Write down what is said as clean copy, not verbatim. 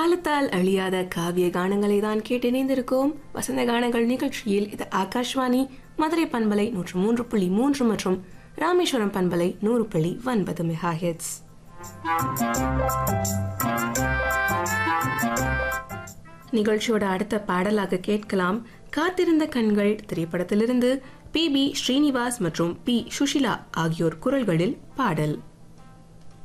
காலத்தால் அழியாத காவிய கானங்களை தான் கேட்டு இணைந்திருக்கோம். வசந்த கானங்கள் நிகழ்ச்சியில் இது ஆகாஷ்வாணி மதுரை பண்பலை 103.3 மற்றும் ராமேஸ்வரம் பண்பலை 100.9 மெகாஹெர்ட்ஸ். நிகழ்ச்சியோட அடுத்த பாடலாக கேட்கலாம் காத்திருந்த கண்கள் திரைப்படத்திலிருந்து பி. ஸ்ரீனிவாஸ் மற்றும் பி. சுஷிலா ஆகியோர் குரல்களில் பாடல்.